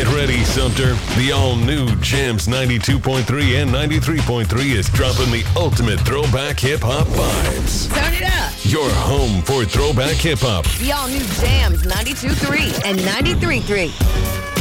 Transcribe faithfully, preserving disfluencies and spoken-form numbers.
Get ready, Sumter. The all-new Jams ninety-two point three and ninety-three point three is dropping the ultimate throwback hip-hop vibes. Turn it up. Your home for throwback hip-hop. The all-new Jams ninety-two point three and ninety-three point three.